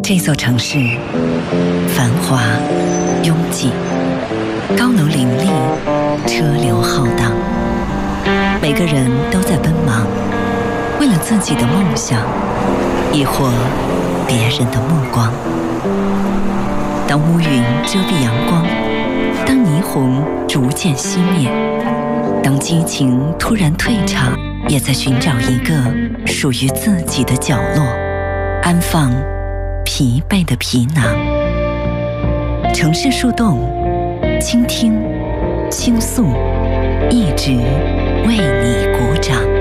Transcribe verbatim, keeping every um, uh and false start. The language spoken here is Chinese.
这座城市繁华拥挤，高楼林立，车流浩荡，每个人都在奔忙，为了自己的梦想，亦或别人的目光。当乌云遮蔽阳光，当霓虹逐渐熄灭，当激情突然退场，也在寻找一个属于自己的角落，安放疲惫的皮囊。城市树洞，倾听，倾诉，一直为你鼓掌。